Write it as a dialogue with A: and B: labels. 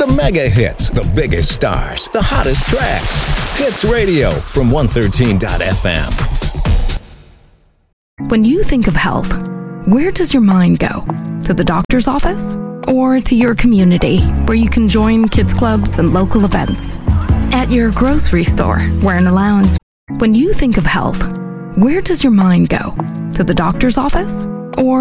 A: The mega hits, the biggest stars, the hottest tracks. Hits Radio from 113.fm.
B: When you think of health, where does your mind go? To the doctor's office? Or to your community, where you can join kids clubs and local events? At your grocery store, where an allowance... When you think of health, where does your mind go? To the doctor's office? Or